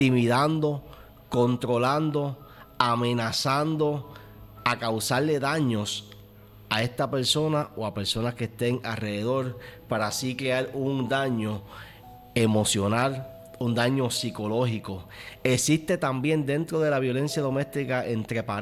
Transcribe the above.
intimidando, controlando, amenazando a causarle daños a esta persona o a personas que estén alrededor, para así crear un daño emocional, un daño psicológico. Existe también dentro de la violencia doméstica entre parejas